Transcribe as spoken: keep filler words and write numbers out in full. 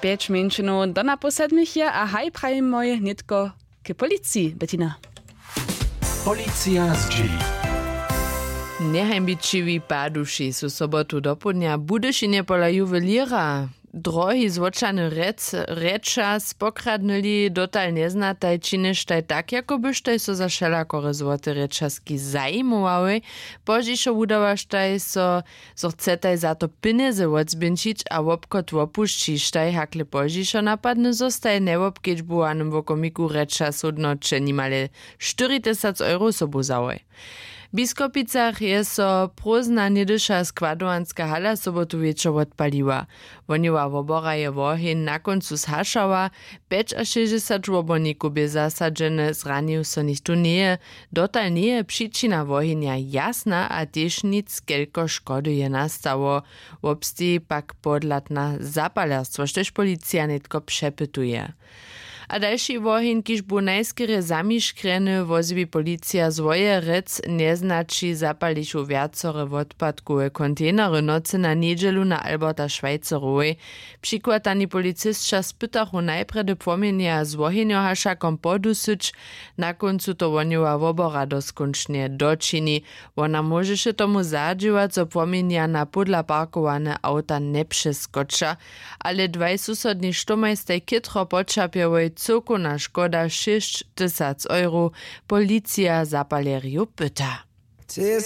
Pěć menšinov do na posedmich je a haj prajem moje nitko k policii, Bettina. Policja z drzwi. Niehajmbičiwi paduši su sobotu dopodnia Budyšinie pola juweliera. Drohi zwočany rec, reča spokradnili dotal neznataj čineštaj tak, jako byštaj so za šelakore złote rečasky zajmowały. Požišo udawaštaj so, so chcetaj za to pineze odzbinčić, a wopkot wopuščištaj, hakle požišo napadne zostaj newopkieć bułanym wokomiku reča sudnoče nimale štyri tysiące euro sobu zawoj. W Biskopicach je so prózna niedysza składowanska hala sobotu wieczor odpaliła. Woniła wobora je wohin na koncu zhašała, pięć a sześćdziesiąt woborników by zasadzene zranił so nichtu nie. Dotal nie przyczyna wohinia jasna, a też nic kielko szkody je nastało. Wobsti pak podlatna zapalerstwo, štož policja nitko przepytuje. A další wohin, kiž bu najskere zamiškrene, wozbi policja zwoje rec neznači zapališu viacore odpadkové kontejnery nocy na niedzielu na Alberta Schweizerowej. Przykładani policistča spytachu najpredy płomienia z wohinio hašakom podusyć, na koncu to woniła wobora doskoncznie dočini. Ona możeše tomu zadžiwać, co płomienia na podla parkowane auta ne przeskocza, ale dwaj susodni štomajstaj kitro počapjewej cokona škoda šesť tysiąc euro. Policja zapaleriu pyta.